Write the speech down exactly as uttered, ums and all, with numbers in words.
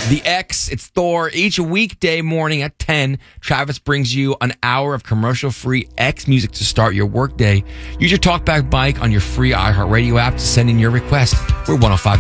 The X, it's Thor. Each weekday morning at ten, Travis brings you an hour of commercial-free X music to start your workday. Use your TalkBack bike on your free iHeartRadio app to send in your request. We're one oh five